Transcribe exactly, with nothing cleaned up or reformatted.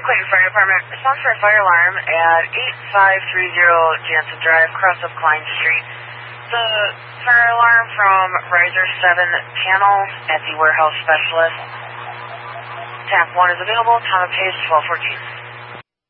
Clayton Fire Department. Response for a fire alarm at eight five three zero Jansen Drive, cross of Klein Street. The fire alarm from Riser seven panel at the warehouse specialist. Tap one is available. Time of page twelve fourteen.